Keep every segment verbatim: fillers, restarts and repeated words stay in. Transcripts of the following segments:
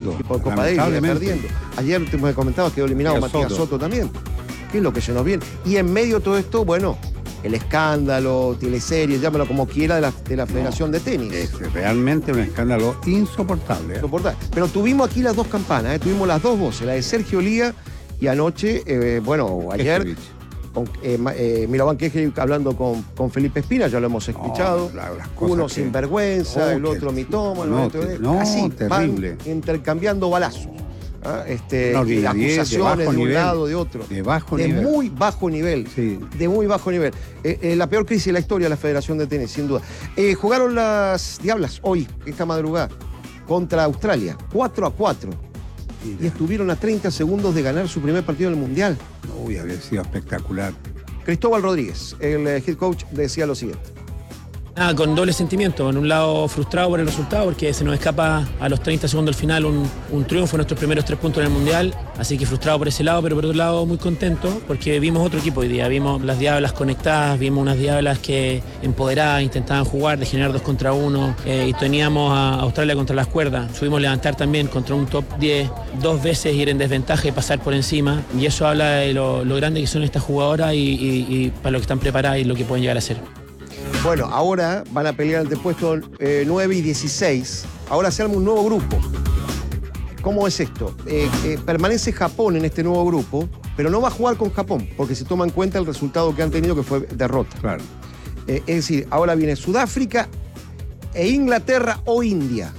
perdiendo. Y por Copa Davis perdiendo. Ayer te me comentabas que quedó eliminado Matías Soto. Soto también. ¿Qué es lo que se nos viene? Y en medio de todo esto, bueno, el escándalo, teleseries, llámalo como quiera, de la, de la Federación no, de Tenis. Es realmente un escándalo insoportable. ¿eh? Insoportable. Pero tuvimos aquí las dos campanas, ¿eh? Tuvimos las dos voces, la de Sergio Lía y anoche, eh, bueno, ayer, con, eh, eh, Mirovan Kejevich hablando con, con Felipe Espina, ya lo hemos escuchado. No, las cosas uno que... sinvergüenza, oh, el otro mitómano, no, el otro... Te, no, así, terrible. Van intercambiando balazos. ¿Ah? Este, no, y acusaciones de, de un nivel, lado, de otro. De bajo de nivel. De muy bajo nivel. Sí. De muy bajo nivel. Eh, eh, la peor crisis de la historia de la Federación de Tenis, sin duda. Eh, jugaron las Diablas hoy, esta madrugada, contra Australia. cuatro a cuatro. Mira. Y estuvieron a treinta segundos de ganar su primer partido en el Mundial. Uy, había sido espectacular. Cristóbal Rodríguez, el eh, head coach, decía lo siguiente. Ah, con doble sentimiento, por un lado frustrado por el resultado porque se nos escapa a los treinta segundos del final un, un triunfo, nuestros primeros tres puntos en el Mundial, así que frustrado por ese lado, pero por otro lado muy contento porque vimos otro equipo hoy día, vimos las Diablas conectadas, vimos unas Diablas que empoderadas, intentaban jugar, de generar dos contra uno, eh, y teníamos a Australia contra las cuerdas, subimos levantar también contra un top diez, dos veces ir en desventaja y pasar por encima, y eso habla de lo, lo grande que son estas jugadoras y, y, y para lo que están preparadas y lo que pueden llegar a ser. Bueno, ahora van a pelear entre puestos eh, nueve y dieciséis. Ahora se arma un nuevo grupo. ¿Cómo es esto? Eh, eh, permanece Japón en este nuevo grupo, pero no va a jugar con Japón, porque se toma en cuenta el resultado que han tenido, que fue derrota. Claro. Eh, es decir, ahora viene Sudáfrica e Inglaterra o India,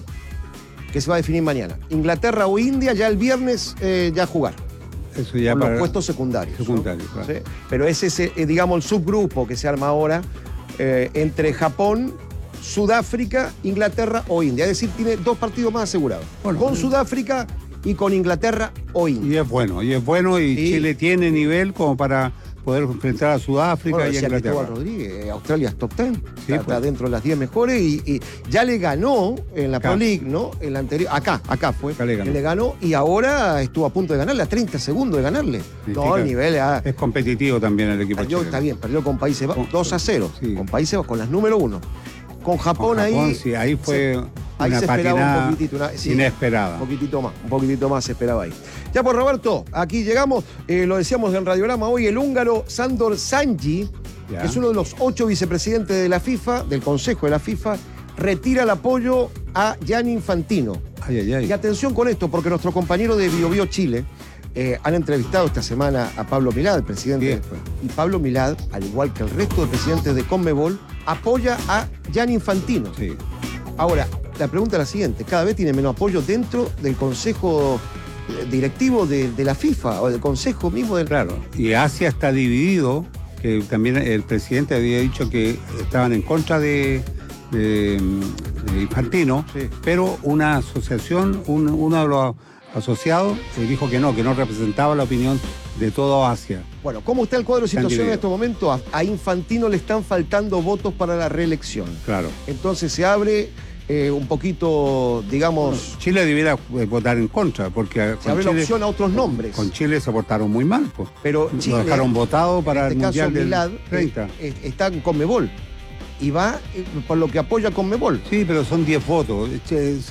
que se va a definir mañana. Inglaterra o India ya el viernes eh, ya jugar. Eso ya con para los puestos secundarios. Secundarios, ¿no? claro. ¿Sí? Pero es ese, eh, digamos, el subgrupo que se arma ahora eh, entre Japón, Sudáfrica, Inglaterra o India. Es decir, tiene dos partidos más asegurados. Bueno, con Sudáfrica y con Inglaterra o India. Y es bueno, y es bueno, y, y Chile tiene nivel como para poder enfrentar a Sudáfrica bueno, y a Inglaterra. Cristóbal Rodríguez, Australia es top diez, sí, está, pues. dentro de las diez mejores y, y ya le ganó en la acá. Pro League, ¿no? En la anterior, acá, acá fue. Acá le, ganó. le ganó y ahora estuvo a punto de ganarle, a treinta segundos de ganarle. Sí, no, el nivel ah, es competitivo también el equipo perdió, chileno. Está bien, perdió con Países Bajos, dos a cero, sí. Con Países Bajos, con las número uno. Con Japón, con Japón ahí. Sí, ahí fue. Se, Ahí se esperaba un poquitito, una, sí, inesperada. Un poquitito más, un poquitito más se esperaba ahí. Ya por Roberto, aquí llegamos, eh, lo decíamos en Radiograma hoy, el húngaro Sándor Szányi, que es uno de los ocho vicepresidentes de la FIFA, del Consejo de la FIFA, retira el apoyo a Gianni Infantino. Ay, ay, ay. Y atención con esto, porque nuestros compañeros de Bio Bio Chile eh, han entrevistado esta semana a Pablo Milad, el presidente. Bien, pues. Y Pablo Milad, al igual que el resto de presidentes de CONMEBOL, apoya a Gianni Infantino. Sí. Ahora, la pregunta es la siguiente, cada vez tiene menos apoyo dentro del consejo directivo de, de la FIFA o del consejo mismo del... Claro, y Asia está dividido, que también el presidente había dicho que estaban en contra de, de, de Infantino, sí. Pero una asociación, un, uno de los asociados dijo que no, que no representaba la opinión de toda Asia. Bueno, ¿cómo está el cuadro de situación en estos momentos? A, a Infantino le están faltando votos para la reelección. Claro. Entonces se abre... Eh, un poquito, digamos... Bueno, Chile debiera votar en contra, porque... Se abre la opción a otros nombres. Con Chile se portaron muy mal, pues. Pero Chile... Lo dejaron votado para en este el caso, Mundial del Milad, treinta. Eh, está en CONMEBOL. Y va eh, por lo que apoya CONMEBOL. Sí, pero son diez votos. Sí,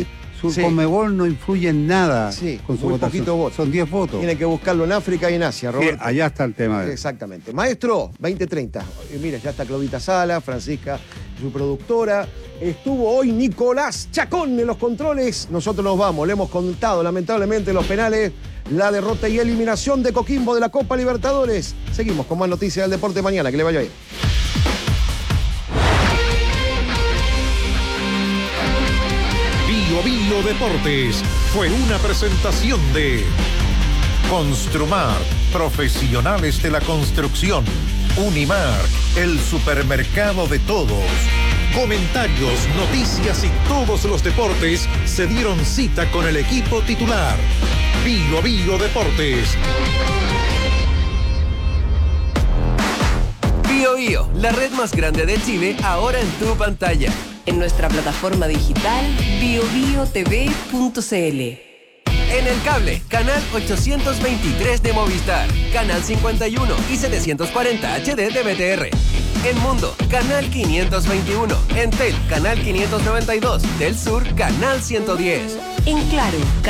su sí. CONMEBOL no influye en nada sí, con su muy votación. Poquito voto. Son diez votos. Tiene que buscarlo en África y en Asia, Roberto. Sí, allá está el tema. De... Exactamente. Maestro, veinte treinta. Mira, ya está Claudita Sala, Francisca, su productora. Estuvo hoy Nicolás Chacón en los controles. Nosotros nos vamos. Le hemos contado, lamentablemente, los penales, la derrota y eliminación de Coquimbo de la Copa Libertadores. Seguimos con más noticias del deporte mañana. Que le vaya bien. Bio Bio Deportes fue una presentación de Construmar, profesionales de la construcción. Unimark, el supermercado de todos. Comentarios, noticias y todos los deportes se dieron cita con el equipo titular. Bio Bio Deportes. Bio Bio, la red más grande de Chile, ahora en tu pantalla. En nuestra plataforma digital bio bio t v punto c l. En el cable, canal ochocientos veintitrés de Movistar, canal cincuenta y uno y setecientos cuarenta H D de B T R. En Mundo, canal quinientos veintiuno. En Tel, canal quinientos noventa y dos. Del Sur, canal ciento diez. En Claro,